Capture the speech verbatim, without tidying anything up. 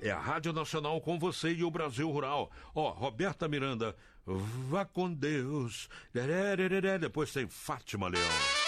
É a Rádio Nacional com você e o Brasil Rural. Ó, Roberta Miranda, vá com Deus. Depois tem Fátima Leão.